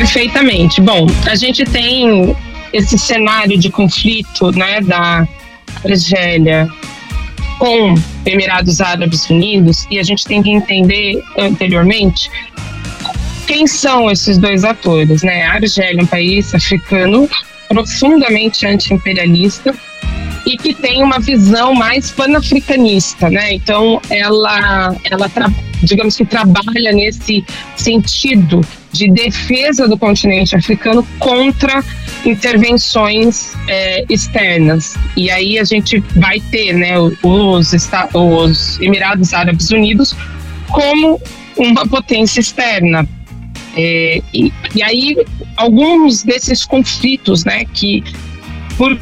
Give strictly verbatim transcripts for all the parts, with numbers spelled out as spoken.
Perfeitamente. Bom, a gente tem esse cenário de conflito, né, da Argélia com Emirados Árabes Unidos, e a gente tem que entender anteriormente quem são esses dois atores, né? A Argélia é um país africano profundamente anti-imperialista e que tem uma visão mais panafricanista, né? Então, ela, ela digamos que trabalha nesse sentido de defesa do continente africano contra intervenções é, externas. E aí a gente vai ter, né, os, os Emirados Árabes Unidos como uma potência externa. É, e, e aí alguns desses conflitos, né, que por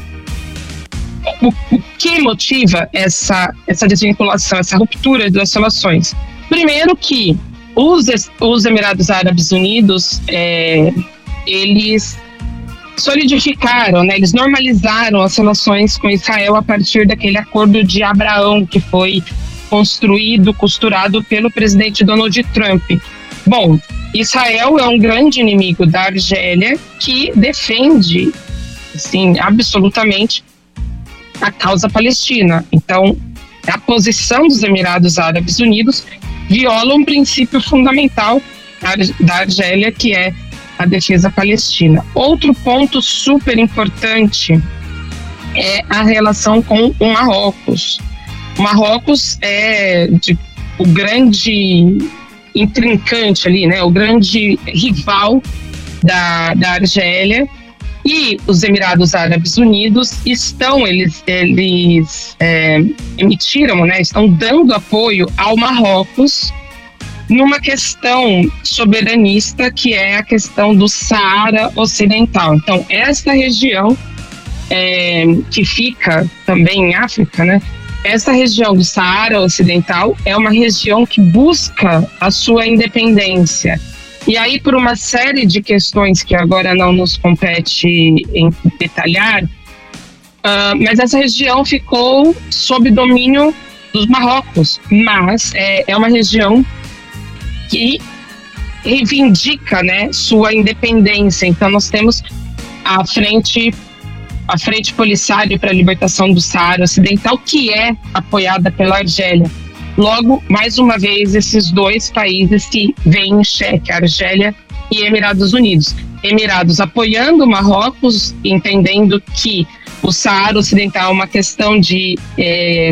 o, o que motiva essa, essa desvinculação, essa ruptura das relações? Primeiro que os, os Emirados Árabes Unidos, é, eles solidificaram, né, eles normalizaram as relações com Israel a partir daquele acordo de Abraão que foi construído, costurado pelo presidente Donald Trump. Bom, Israel é um grande inimigo da Argélia que defende, assim, absolutamente a causa palestina. Então, a posição dos Emirados Árabes Unidos viola um princípio fundamental da Argélia, que é a defesa palestina. Outro ponto super importante é a relação com o Marrocos. O Marrocos é de, o grande intrincante ali, né, o grande rival da, da Argélia, e os Emirados Árabes Unidos estão, eles, eles é, emitiram, né, estão dando apoio ao Marrocos numa questão soberanista, que é a questão do Saara Ocidental. Então, essa região é, que fica também em África, né, essa região do Saara Ocidental é uma região que busca a sua independência. E aí, por uma série de questões que agora não nos compete em detalhar, uh, mas essa região ficou sob domínio dos Marrocos, mas é, é uma região que reivindica, né, sua independência. Então, nós temos a frente a Frente Polisário para a Libertação do Saara Ocidental, que é apoiada pela Argélia. Logo, mais uma vez, esses dois países que vêm em xeque, Argélia e Emirados Unidos. Emirados apoiando o Marrocos, entendendo que o Saara Ocidental é uma questão de é,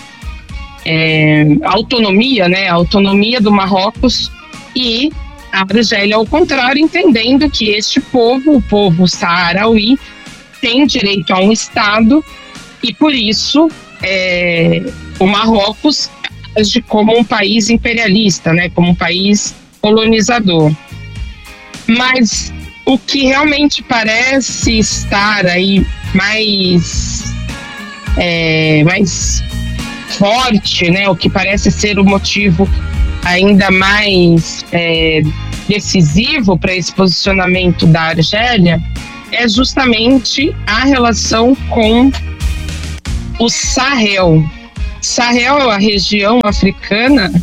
é, autonomia, né? A autonomia do Marrocos, e a Argélia, ao contrário, entendendo que este povo, o povo saarauí, tem direito a um Estado, e por isso é, o Marrocos age como um país imperialista, né, como um país colonizador. Mas o que realmente parece estar aí mais, é, mais forte, né, o que parece ser o motivo ainda mais é, decisivo para esse posicionamento da Argélia é justamente a relação com o Sahel. Sahel é a região africana,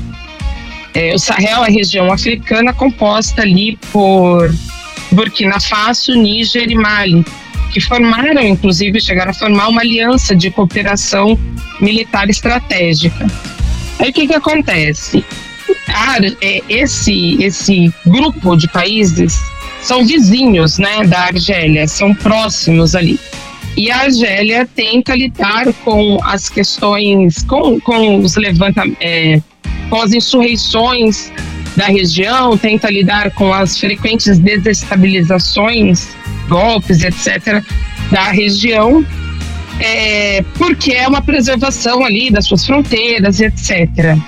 é, o Sahel é a região africana composta ali por Burkina Faso, Níger e Mali, que formaram, inclusive, chegaram a formar uma aliança de cooperação militar estratégica. Aí o que que acontece? Ah, é, esse, esse grupo de países são vizinhos, né, da Argélia, são próximos ali. E a Argélia tenta lidar com as questões, com, com os levantamentos, é, com as insurreições da região, tenta lidar com as frequentes desestabilizações, golpes, etcétera, da região, é, porque é uma preservação ali das suas fronteiras, etcétera.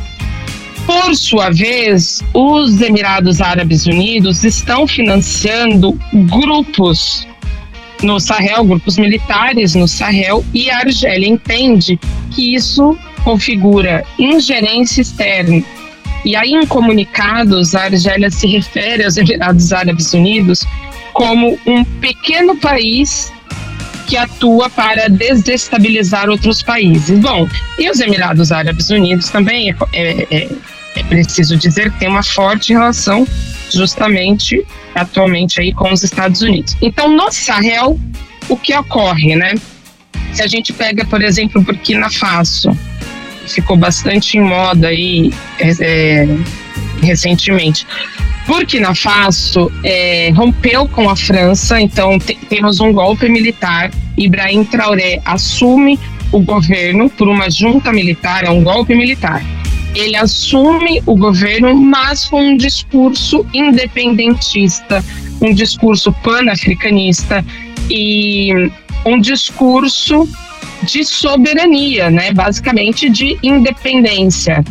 Por sua vez, os Emirados Árabes Unidos estão financiando grupos no Sahel, grupos militares no Sahel, e a Argélia entende que isso configura ingerência externa. E aí, em comunicados, a Argélia se refere aos Emirados Árabes Unidos como um pequeno país que atua para desestabilizar outros países. Bom, e os Emirados Árabes Unidos também, é, é, é preciso dizer que tem uma forte relação justamente atualmente aí com os Estados Unidos. Então, no Sahel, o que ocorre, né? Se a gente pega, por exemplo, Burkina Faso, ficou bastante em moda aí é, recentemente. Burkina Faso é, rompeu com a França, então te, temos um golpe militar. Ibrahim Traoré assume o governo por uma junta militar, é um golpe militar. Ele assume o governo, mas com um discurso independentista, um discurso pan-africanista e um discurso de soberania, né? Basicamente de independência.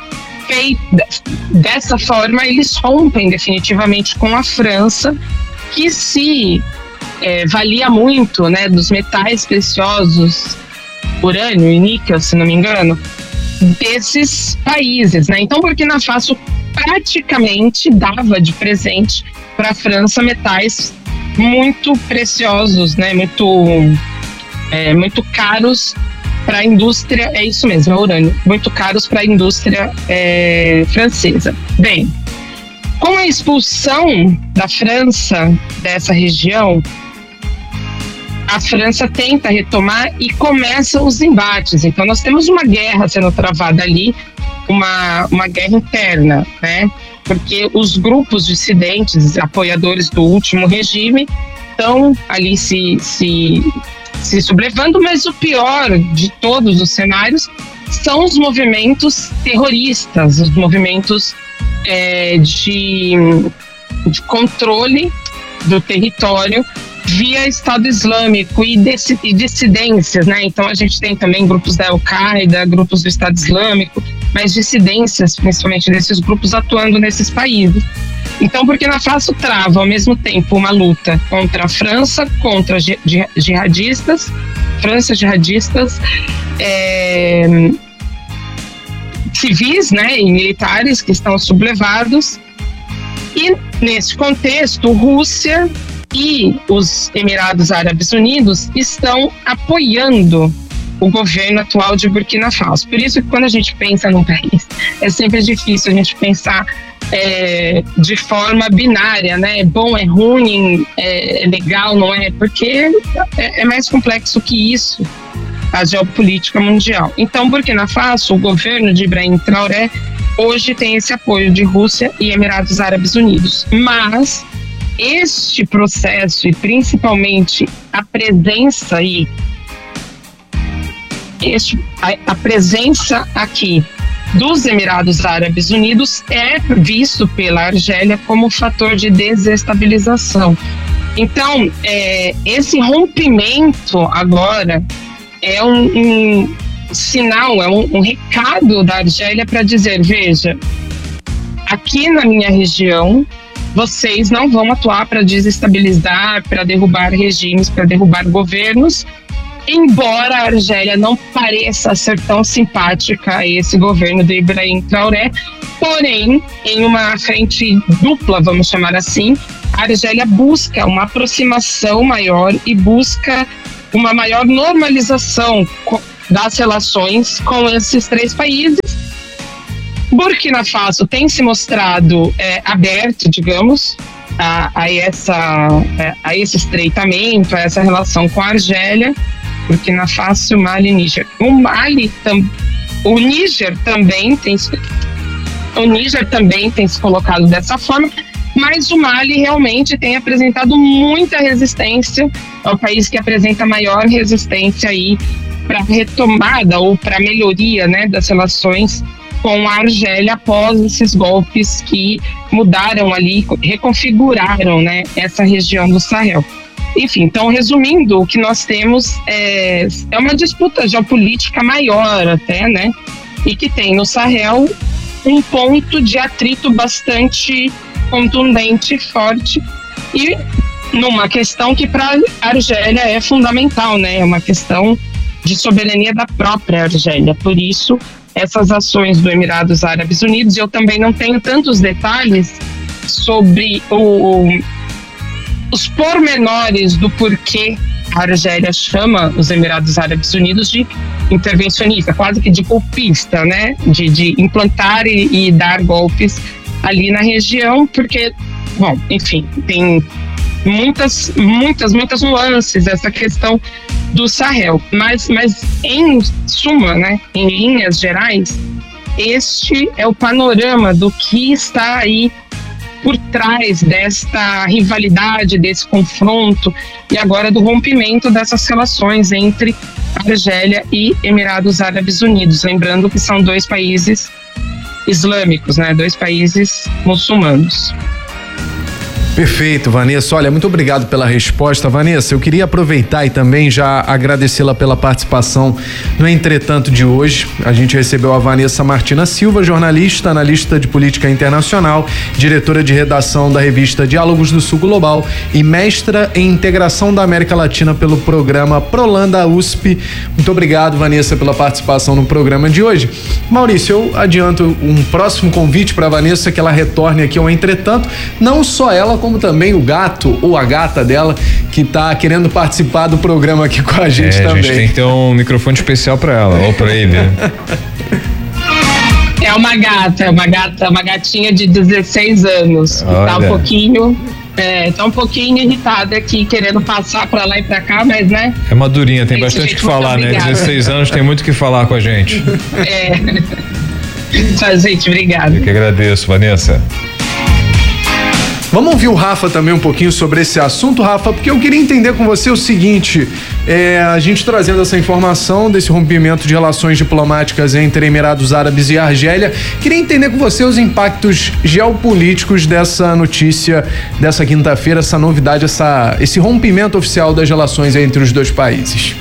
Dessa forma, eles rompem definitivamente com a França, que se é, valia muito, né, dos metais preciosos, urânio e níquel, se não me engano, desses países, né? Então, Burkina Faso praticamente dava de presente para a França metais muito preciosos, né? Muito, é, muito caros para a indústria, é isso mesmo, é urânio, muito caros para a indústria é, francesa. Bem, com a expulsão da França dessa região, a França tenta retomar e começam os embates. Então, nós temos uma guerra sendo travada ali, uma, uma guerra interna, né? Porque os grupos dissidentes, apoiadores do último regime, estão ali se, se, se sublevando, mas o pior de todos os cenários são os movimentos terroristas, os movimentos é, de, de controle do território via Estado Islâmico e, e dissidências, né? Então a gente tem também grupos da Al-Qaeda, grupos do Estado Islâmico, mas dissidências, principalmente desses grupos atuando nesses países. Então, Burkina Faso trava ao mesmo tempo uma luta contra a França, contra jihadistas, França jihadistas, é, civis, né, e militares que estão sublevados. E nesse contexto, Rússia e os Emirados Árabes Unidos estão apoiando o governo atual de Burkina Faso. Por isso que quando a gente pensa num país, é sempre difícil a gente pensar é, de forma binária, né? É bom, é ruim, é, é legal, não é? Porque é, é mais complexo que isso, a geopolítica mundial. Então, Burkina Faso, o governo de Ibrahim Traoré, hoje tem esse apoio de Rússia e Emirados Árabes Unidos. Mas este processo, e principalmente a presença aí, este, a, a presença aqui dos Emirados Árabes Unidos é visto pela Argélia como fator de desestabilização. Então, é, esse rompimento agora é um, um sinal, é um, um recado da Argélia para dizer, veja, aqui na minha região, vocês não vão atuar para desestabilizar, para derrubar regimes, para derrubar governos, embora a Argélia não pareça ser tão simpática a esse governo de Ibrahim Traoré, porém, em uma frente dupla, vamos chamar assim, a Argélia busca uma aproximação maior e busca uma maior normalização das relações com esses três países. Burkina Faso tem se mostrado é, aberto, digamos, a, a, essa, a esse estreitamento, a essa relação com a Argélia. Burkina Faso, Mali e Níger. O Mali, tam, o Níger também tem, o Níger também tem se colocado dessa forma, mas o Mali realmente tem apresentado muita resistência. É o país que apresenta maior resistência aí para retomada ou para melhoria, né, das relações com a Argélia após esses golpes que mudaram ali, reconfiguraram, né, essa região do Sahel. Enfim, então, resumindo, o que nós temos é, é uma disputa geopolítica maior até, né, e que tem no Sahel um ponto de atrito bastante contundente, forte, e numa questão que para a Argélia é fundamental, né, é uma questão de soberania da própria Argélia. Por isso, essas ações do Emirados Árabes Unidos, eu também não tenho tantos detalhes sobre o, os pormenores do porquê a Argélia chama os Emirados Árabes Unidos de intervencionista, quase que de golpista, né? De, de implantar e, e dar golpes ali na região, porque bom, enfim, tem muitas, muitas, muitas nuances essa questão do Sahel, mas, mas em suma, né, em linhas gerais, este é o panorama do que está aí por trás desta rivalidade, desse confronto e agora do rompimento dessas relações entre Argélia e Emirados Árabes Unidos. Lembrando que são dois países islâmicos, né? Dois países muçulmanos. Perfeito, Vanessa. Olha, muito obrigado pela resposta. Vanessa, eu queria aproveitar e também já agradecê-la pela participação no Entretanto de hoje. A gente recebeu a Vanessa Martina Silva, jornalista, analista de política internacional, diretora de redação da revista Diálogos do Sul Global e mestra em integração da América Latina pelo programa Prolanda U S P. Muito obrigado, Vanessa, pela participação no programa de hoje. Maurício, eu adianto um próximo convite para a Vanessa, que ela retorne aqui ao Entretanto, não só ela, como também o gato ou a gata dela, que tá querendo participar do programa aqui com a gente é, também. A gente tem que ter um microfone especial para ela, ou para ele. É uma gata, é uma gata, uma gatinha de dezesseis anos. Olha. Tá um pouquinho, é, tá um pouquinho irritada aqui, querendo passar para lá e para cá, mas né? É madurinha, tem bastante o que falar, né? dezesseis anos tem muito o que falar com a gente. É. Tchau, gente, obrigada. Eu que agradeço, Vanessa. Vamos ouvir o Rafa também um pouquinho sobre esse assunto, Rafa, porque eu queria entender com você o seguinte, é, a gente trazendo essa informação desse rompimento de relações diplomáticas entre Emirados Árabes e Argélia, queria entender com você os impactos geopolíticos dessa notícia dessa quinta-feira, essa novidade, essa, esse rompimento oficial das relações entre os dois países.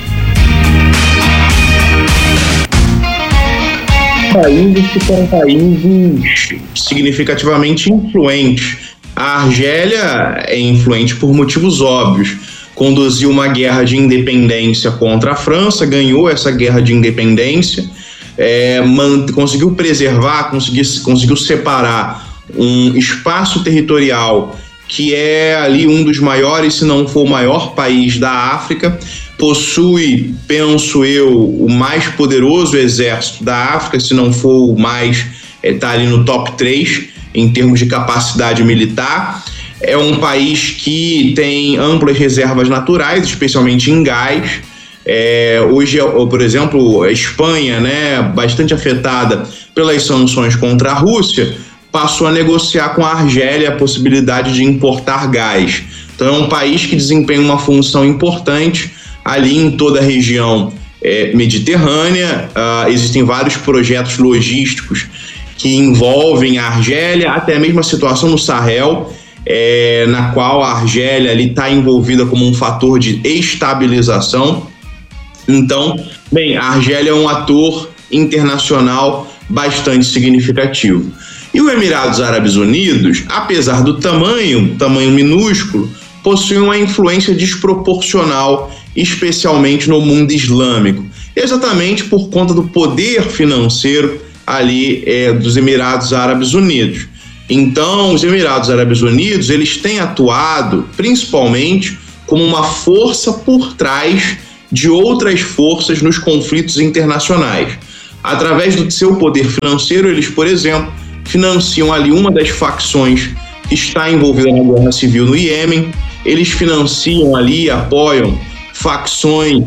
Países que são países significativamente influentes. A Argélia é influente por motivos óbvios. Conduziu uma guerra de independência contra a França, ganhou essa guerra de independência, é, man, conseguiu preservar, conseguiu, conseguiu separar um espaço territorial que é ali um dos maiores, se não for o maior país da África, possui, penso eu, o mais poderoso exército da África, se não for o mais, está é, ali no top três, em termos de capacidade militar. É um país que tem amplas reservas naturais, especialmente em gás. É, hoje, por exemplo, a Espanha, né, bastante afetada pelas sanções contra a Rússia, passou a negociar com a Argélia a possibilidade de importar gás. Então é um país que desempenha uma função importante ali em toda a região é, mediterrânea. Uh, existem vários projetos logísticos que envolvem a Argélia, até mesmo a situação no Sahel, é, na qual a Argélia está envolvida como um fator de estabilização. Então, bem, a Argélia é um ator internacional bastante significativo. E o Emirados Árabes Unidos, apesar do tamanho, tamanho minúsculo, possui uma influência desproporcional, especialmente no mundo islâmico, exatamente por conta do poder financeiro ali é, dos Emirados Árabes Unidos. Então, os Emirados Árabes Unidos, eles têm atuado principalmente como uma força por trás de outras forças nos conflitos internacionais. Através do seu poder financeiro, eles, por exemplo, financiam ali uma das facções que está envolvida na guerra civil no Iêmen. Eles financiam ali, apoiam facções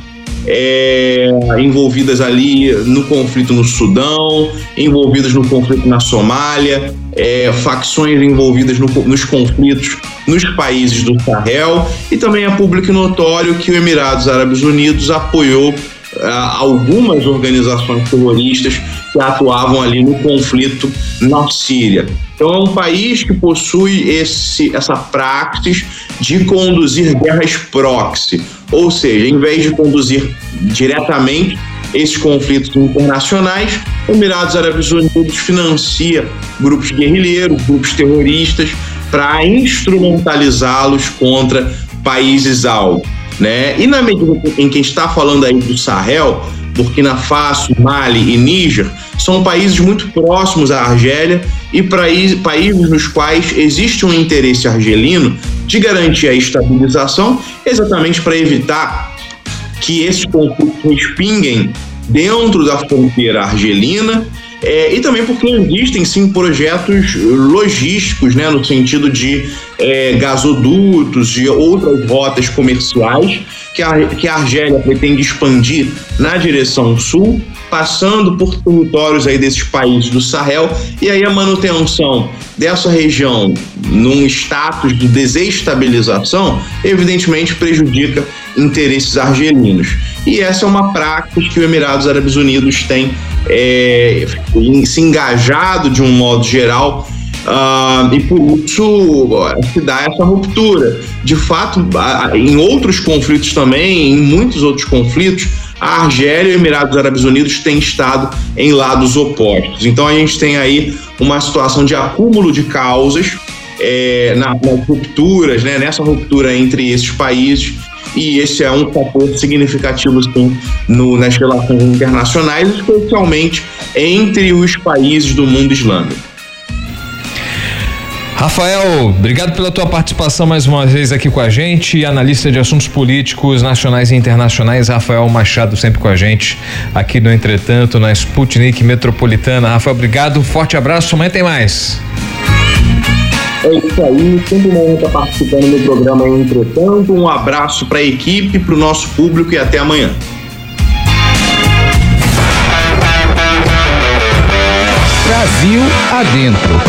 É, envolvidas ali no conflito no Sudão, envolvidas no conflito na Somália, é, facções envolvidas no, nos conflitos nos países do Sahel, e também é público e notório que o Emirados Árabes Unidos apoiou ah, algumas organizações terroristas que atuavam ali no conflito na Síria. Então é um país que possui esse, essa praxis de conduzir guerras proxy, ou seja, em vez de conduzir diretamente esses conflitos internacionais, o Emirados Árabes Unidos financia grupos guerrilheiros, grupos terroristas, para instrumentalizá-los contra países-alvo, né? E na medida em que está falando aí do Sahel, Burkina Faso, Mali e Níger, são países muito próximos à Argélia e países nos quais existe um interesse argelino de garantir a estabilização, exatamente para evitar que esses conflitos respinguem dentro da fronteira argelina É, e também porque existem sim projetos logísticos, né, no sentido de é, gasodutos e outras rotas comerciais que a, que a Argélia pretende expandir na direção sul, passando por territórios aí desses países do Sahel, e aí a manutenção dessa região num status de desestabilização evidentemente prejudica interesses argelinos. E essa é uma prática que os Emirados Árabes Unidos têm é, se engajado de um modo geral, uh, e por isso se dá essa ruptura. De fato, em outros conflitos também, em muitos outros conflitos, a Argélia e os Emirados Árabes Unidos têm estado em lados opostos. Então a gente tem aí uma situação de acúmulo de causas é, nas, nas rupturas, né, nessa ruptura entre esses países, e esse é um fator significativo sim, no, nas relações internacionais, especialmente entre os países do mundo islâmico. Rafael, obrigado pela tua participação mais uma vez aqui com a gente. Analista de assuntos políticos nacionais e internacionais, Rafael Machado, sempre com a gente aqui no Entretanto, na Sputnik Metropolitana. Rafael, obrigado, forte abraço, amanhã tem mais. É isso aí, sempre bom estar participando do programa Entretanto. Um abraço para a equipe, para o nosso público e até amanhã. Brasil adentro.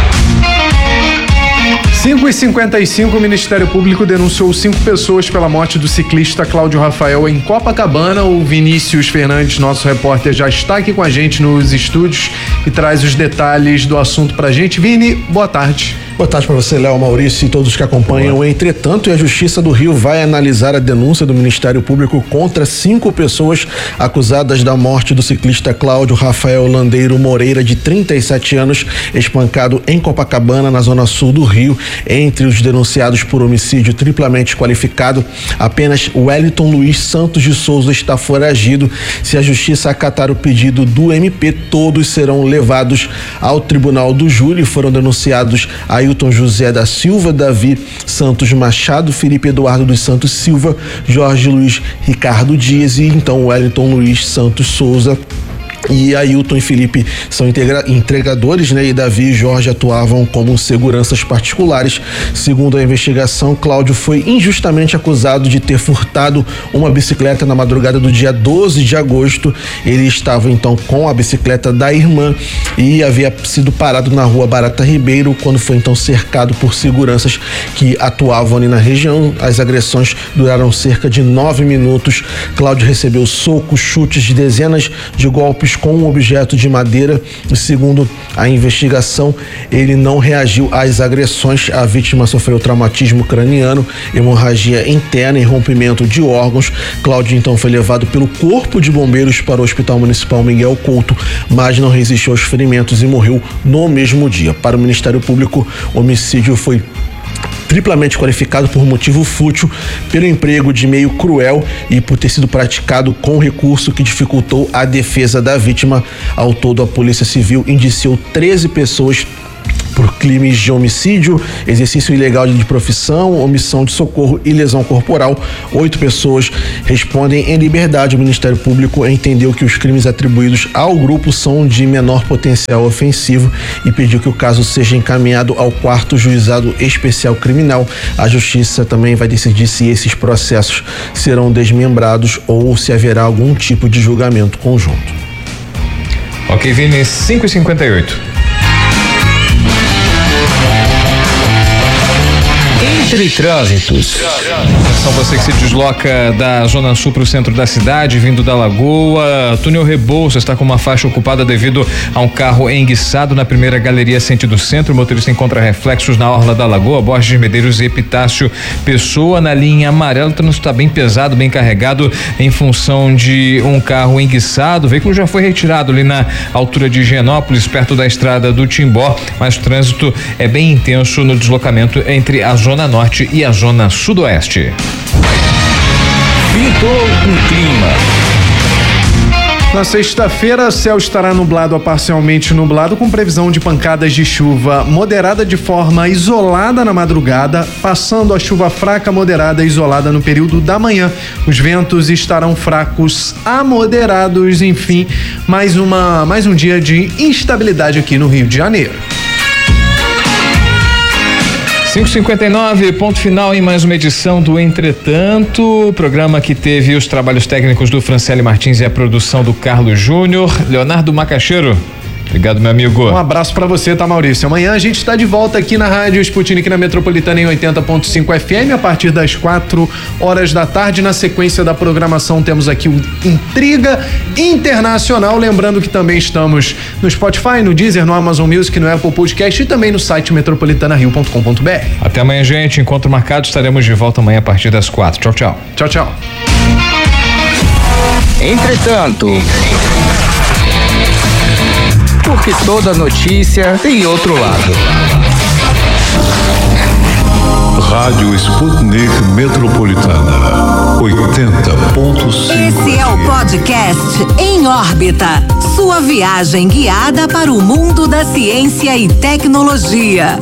cinco e cinquenta e cinco, o Ministério Público denunciou cinco pessoas pela morte do ciclista Cláudio Rafael em Copacabana. O Vinícius Fernandes, nosso repórter, já está aqui com a gente nos estúdios e traz os detalhes do assunto pra gente. Vini, boa tarde. Boa tarde para você, Léo, Maurício e todos que acompanham. Boa. Entretanto, a Justiça do Rio vai analisar a denúncia do Ministério Público contra cinco pessoas acusadas da morte do ciclista Cláudio Rafael Landeiro Moreira, de trinta e sete anos, espancado em Copacabana, na zona sul do Rio. Entre os denunciados por homicídio triplamente qualificado, apenas Wellington Luiz Santos de Souza está foragido. Se a Justiça acatar o pedido do M P, todos serão levados ao Tribunal do Júri. Foram denunciados a Ailton José da Silva, Davi Santos Machado, Felipe Eduardo dos Santos Silva, Jorge Luiz Ricardo Dias e então Wellington Luiz Santos Souza. E Ailton e Felipe são integra- entregadores, né? E Davi e Jorge atuavam como seguranças particulares. Segundo a investigação, Cláudio foi injustamente acusado de ter furtado uma bicicleta na madrugada do dia doze de agosto. Ele estava então com a bicicleta da irmã e havia sido parado na rua Barata Ribeiro, quando foi então cercado por seguranças que atuavam ali na região. As agressões duraram cerca de nove minutos. Cláudio recebeu socos, chutes, de dezenas de golpes com um objeto de madeira. Segundo a investigação, ele não reagiu às agressões. A vítima sofreu traumatismo craniano, hemorragia interna e rompimento de órgãos. Cláudio então foi levado pelo Corpo de Bombeiros para o Hospital Municipal Miguel Couto, mas não resistiu aos ferimentos e morreu no mesmo dia. Para o Ministério Público, o homicídio foi triplamente qualificado por motivo fútil, pelo emprego de meio cruel e por ter sido praticado com recurso que dificultou a defesa da vítima. Ao todo, a Polícia Civil indiciou treze pessoas por crimes de homicídio, exercício ilegal de profissão, omissão de socorro e lesão corporal. Oito pessoas respondem em liberdade. O Ministério Público entendeu que os crimes atribuídos ao grupo são de menor potencial ofensivo e pediu que o caso seja encaminhado ao quarto Juizado Especial Criminal. A Justiça também vai decidir se esses processos serão desmembrados ou se haverá algum tipo de julgamento conjunto. Ok, Vini, cinco e cinquenta e oito. Entre trânsitos. São você que se desloca da Zona Sul para o centro da cidade, vindo da Lagoa. Túnel Rebouças está com uma faixa ocupada devido a um carro enguiçado na primeira galeria sentido centro. O motorista encontra reflexos na orla da Lagoa, Borges de Medeiros e Epitácio Pessoa. Na linha amarela, o trânsito está bem pesado, bem carregado em função de um carro enguiçado. O veículo já foi retirado ali na altura de Higienópolis, perto da estrada do Timbó, mas o trânsito é bem intenso no deslocamento entre a Zona Norte e a Zona Sudoeste. Pintou um clima. Na sexta-feira, céu estará nublado a parcialmente nublado, com previsão de pancadas de chuva moderada de forma isolada na madrugada, passando a chuva fraca moderada isolada no período da manhã. Os ventos estarão fracos a moderados, enfim, mais uma, mais um dia de instabilidade aqui no Rio de Janeiro. cinco e cinquenta e nove, ponto final em mais uma edição do Entretanto, programa que teve os trabalhos técnicos do Franciele Martins e a produção do Carlos Júnior. Leonardo Macaxeiro, obrigado, meu amigo. Um abraço pra você, tá, Maurício? Amanhã a gente está de volta aqui na Rádio Sputnik, na Metropolitana, em oitenta ponto cinco F M, a partir das quatro horas da tarde. Na sequência da programação temos aqui o Intriga Internacional, lembrando que também estamos no Spotify, no Deezer, no Amazon Music, no Apple Podcast e também no site metropolitana rio ponto com ponto b r. Até amanhã, gente, encontro marcado, estaremos de volta amanhã a partir das quatro. Tchau, tchau. Tchau, tchau. Entretanto, porque toda notícia tem outro lado. Rádio Sputnik Metropolitana, oitenta ponto cinco. Esse é o podcast Em Órbita, sua viagem guiada para o mundo da ciência e tecnologia.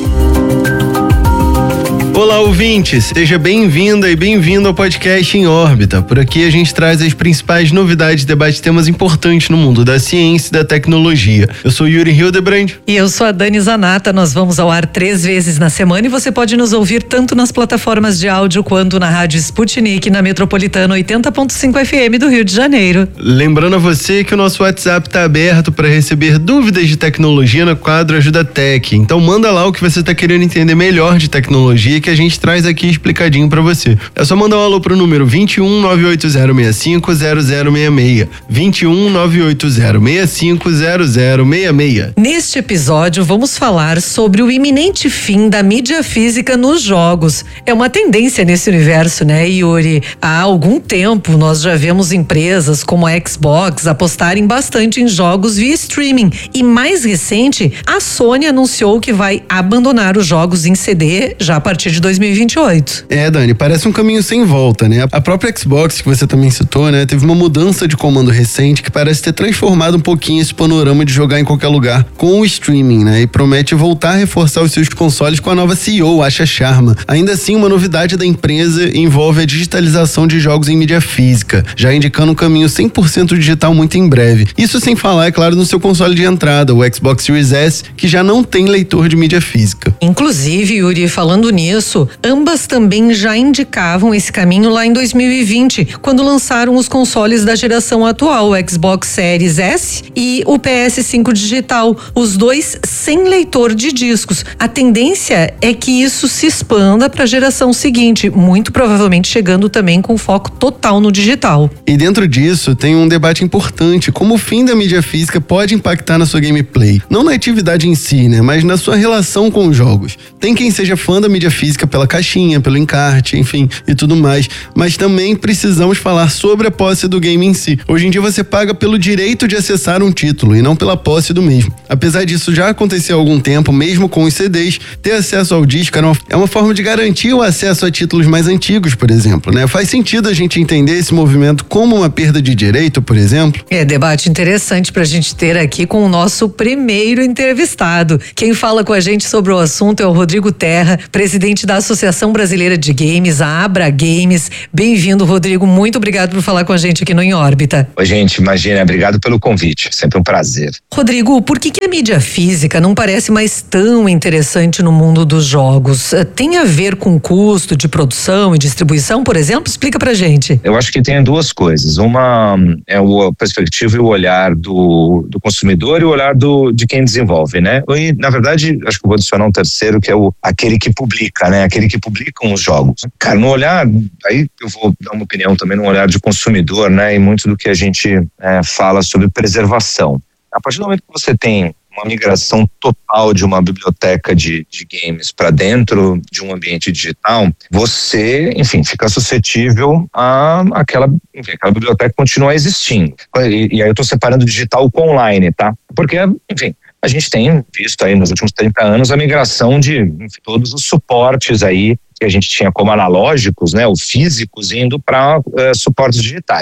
Olá, ouvintes, seja bem-vinda e bem-vindo ao podcast Em Órbita. Por aqui a gente traz as principais novidades e debate temas importantes no mundo da ciência e da tecnologia. Eu sou Yuri Hildebrand. E eu sou a Dani Zanata. Nós vamos ao ar três vezes na semana e você pode nos ouvir tanto nas plataformas de áudio quanto na Rádio Sputnik, na Metropolitana oitenta ponto cinco F M do Rio de Janeiro. Lembrando a você que o nosso WhatsApp está aberto para receber dúvidas de tecnologia no quadro Ajuda Tech. Então manda lá o que você está querendo entender melhor de tecnologia, que a gente traz aqui explicadinho pra você. É só mandar um alô pro número vinte e um, nove oito zero seis cinco, zero zero seis seis. vinte e um, nove oito zero seis cinco, zero zero seis seis. Neste episódio vamos falar sobre o iminente fim da mídia física nos jogos. É uma tendência nesse universo, né, Yuri? Há algum tempo nós já vemos empresas como a Xbox apostarem bastante em jogos via streaming. E mais recente, a Sony anunciou que vai abandonar os jogos em C D já a partir de dois mil e vinte e oito. É, Dani, parece um caminho sem volta, né? A própria Xbox, que você também citou, né, teve uma mudança de comando recente que parece ter transformado um pouquinho esse panorama de jogar em qualquer lugar com o streaming, né? E promete voltar a reforçar os seus consoles com a nova C E O, Asha Sharma. Ainda assim, uma novidade da empresa envolve a digitalização de jogos em mídia física, já indicando um caminho cem por cento digital muito em breve. Isso sem falar, é claro, no seu console de entrada, o Xbox Series S, que já não tem leitor de mídia física. Inclusive, Yuri, falando nisso, ambas também já indicavam esse caminho lá em dois mil e vinte, quando lançaram os consoles da geração atual, o Xbox Series S e o P S cinco digital, os dois sem leitor de discos. A tendência é que isso se expanda para a geração seguinte, muito provavelmente chegando também com foco total no digital. E dentro disso tem um debate importante, como o fim da mídia física pode impactar na sua gameplay. Não na atividade em si, né, mas na sua relação com os jogos. Tem quem seja fã da mídia física pela caixinha, pelo encarte, enfim, e tudo mais. Mas também precisamos falar sobre a posse do game em si. Hoje em dia você paga pelo direito de acessar um título e não pela posse do mesmo. Apesar disso já acontecer há algum tempo, mesmo com os C Ds, ter acesso ao disco é uma, é uma forma de garantir o acesso a títulos mais antigos, por exemplo, né? Faz sentido a gente entender esse movimento como uma perda de direito, por exemplo? É, debate interessante pra gente ter aqui com o nosso primeiro entrevistado. Quem fala com a gente sobre o assunto é o Rodrigo Terra, presidente da Associação Brasileira de Games, a Abra Games. Bem-vindo, Rodrigo. Muito obrigado por falar com a gente aqui no Em Órbita. Oi, gente. Imagina, obrigado pelo convite. Sempre um prazer. Rodrigo, por que que a mídia física não parece mais tão interessante no mundo dos jogos? Tem a ver com custo de produção e distribuição, por exemplo? Explica pra gente. Eu acho que tem duas coisas. Uma é a perspectiva e o olhar do, do consumidor e o olhar do, de quem desenvolve, né? E, na verdade, acho que eu vou adicionar um terceiro, que é o, aquele que publica, né? Aquele que publicam os jogos. Cara, no olhar, aí eu vou dar uma opinião também no olhar de consumidor, né? E muito do que a gente é, fala sobre preservação. A partir do momento que você tem uma migração total de uma biblioteca de, de games para dentro de um ambiente digital, você, enfim, fica suscetível a aquela, enfim, aquela biblioteca continuar existindo. E, e aí eu estou separando digital com online, tá? Porque, enfim, a gente tem visto aí nos últimos trinta anos a migração de, enfim, todos os suportes aí que a gente tinha como analógicos, né, ou físicos, indo para uh, suportes digitais.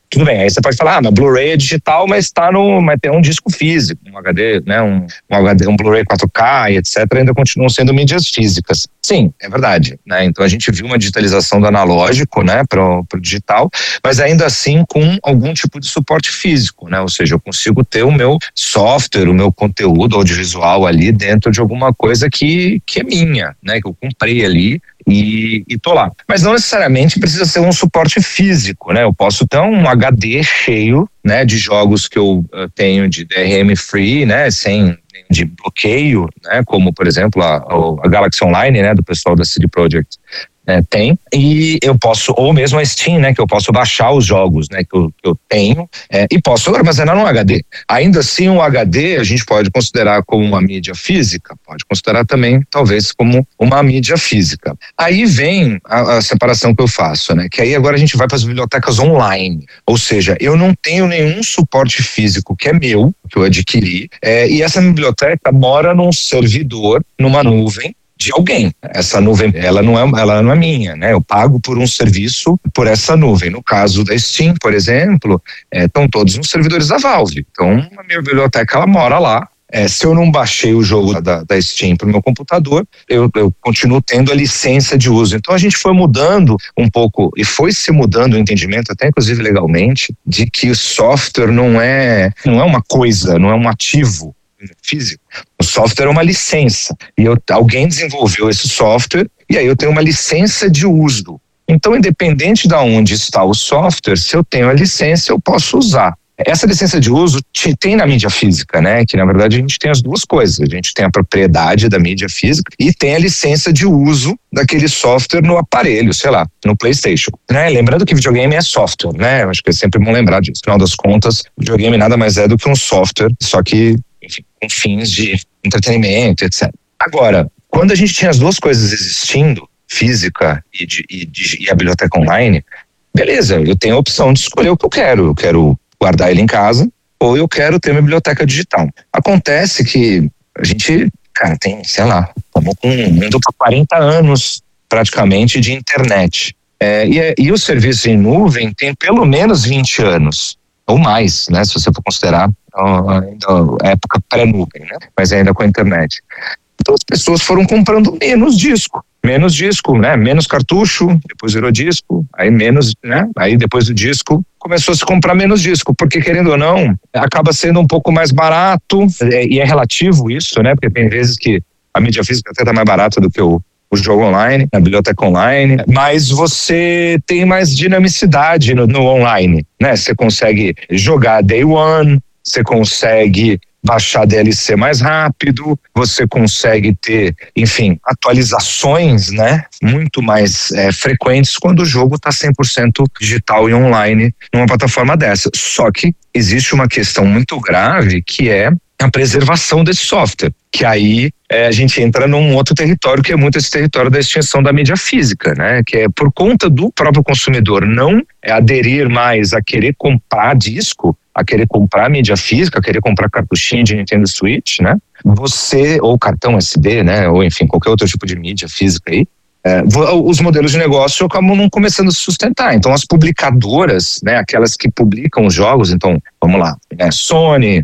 Tudo bem, aí você pode falar, ah, mas Blu-ray é digital, mas tá no, mas tem um disco físico, um H D, né, um, um H D, um Blu-ray quatro K e etcétera, ainda continuam sendo mídias físicas. Sim, é verdade, né, então a gente viu uma digitalização do analógico, né, pro, pro digital, mas ainda assim com algum tipo de suporte físico, né, ou seja, eu consigo ter o meu software, o meu conteúdo audiovisual ali dentro de alguma coisa que, que é minha, né, que eu comprei ali, E, e tô lá. Mas não necessariamente precisa ser um suporte físico, né? Eu posso ter um H D cheio, né, de jogos que eu uh, tenho de D R M free, né, sem de bloqueio, né, como por exemplo a, a Galaxy Online, né, do pessoal da C D Projekt. É, tem, e eu posso, ou mesmo a Steam, né, que eu posso baixar os jogos, né, que eu, que eu tenho, é, e posso armazenar no H D. Ainda assim, o H D a gente pode considerar como uma mídia física, pode considerar também, talvez, como uma mídia física. Aí vem a, a separação que eu faço, né, que aí agora a gente vai para as bibliotecas online, ou seja, eu não tenho nenhum suporte físico que é meu, que eu adquiri, é, e essa biblioteca mora num servidor, numa nuvem, de alguém. Essa nuvem, ela não é, ela não é minha, né? Eu pago por um serviço por essa nuvem. No caso da Steam, por exemplo, estão é, todos nos servidores da Valve. Então, a minha biblioteca, ela mora lá. É, se eu não baixei o jogo da, da Steam para o meu computador, eu, eu continuo tendo a licença de uso. Então, a gente foi mudando um pouco, e foi se mudando o entendimento, até inclusive legalmente, de que o software não é, não é uma coisa, não é um ativo físico. O software é uma licença e eu, alguém desenvolveu esse software e aí eu tenho uma licença de uso. Então, independente de onde está o software, se eu tenho a licença, eu posso usar. Essa licença de uso tem na mídia física, né? Que na verdade a gente tem as duas coisas. A gente tem a propriedade da mídia física e tem a licença de uso daquele software no aparelho, sei lá, no PlayStation, né? Lembrando que videogame é software, né? Eu acho que é sempre bom lembrar disso. No final das contas, videogame nada mais é do que um software, só que, enfim, com fins de entretenimento, etcétera. Agora, quando a gente tinha as duas coisas existindo, física e, de, e, de, e a biblioteca online, beleza, eu tenho a opção de escolher o que eu quero. Eu quero guardar ele em casa ou eu quero ter uma biblioteca digital. Acontece que a gente, cara, tem, sei lá, estamos com um mundo para quarenta anos praticamente de internet. É, e, e o serviço em nuvem tem pelo menos vinte anos, ou mais, né, se você for considerar ainda a época pré-nuvem, né, mas ainda com a internet. Então as pessoas foram comprando menos disco, menos disco, né, menos cartucho, depois virou disco, aí menos, né, aí depois do disco começou a se comprar menos disco, porque querendo ou não, acaba sendo um pouco mais barato, e é relativo isso, né, porque tem vezes que a mídia física até tá mais barata do que o o jogo online, a biblioteca online, mas você tem mais dinamicidade no, no online, né? Você consegue jogar day one, você consegue baixar D L C mais rápido, você consegue ter, enfim, atualizações, né, muito mais é, frequentes quando o jogo está cem por cento digital e online numa plataforma dessa. Só que existe uma questão muito grave que é a preservação desse software, que aí é, a gente entra num outro território que é muito esse território da extinção da mídia física, né? Que é por conta do próprio consumidor não é, aderir mais a querer comprar disco, a querer comprar mídia física, a querer comprar cartuchinho de Nintendo Switch, né? Você, ou cartão U S B, né? Ou enfim, qualquer outro tipo de mídia física aí, É, os modelos de negócio acabam não começando a se sustentar. Então as publicadoras, né, aquelas que publicam os jogos, então vamos lá, né, Sony,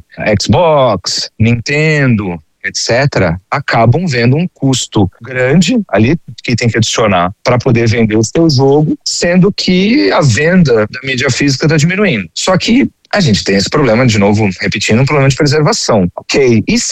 Xbox, Nintendo, etcétera, acabam vendo um custo grande ali que tem que adicionar para poder vender o seu jogo, sendo que a venda da mídia física está diminuindo. Só que a gente tem esse problema, de novo, repetindo, um problema de preservação. Ok, e